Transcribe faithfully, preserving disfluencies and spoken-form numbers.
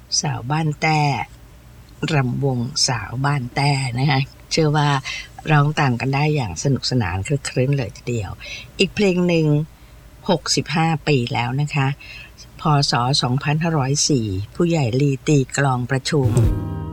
สาวบ้านแต้รำวงสาวบ้านแต้นะคะเชื่อว่าร้องต่างกันได้อย่างสนุกสนานคลึกครื้นเลยทีเดียวอีกเพลงหนึ่งหกสิบห้าปีแล้วนะคะพ.ศ. สองพันห้าร้อยสี่ผู้ใหญ่ลีตีกลองประชุม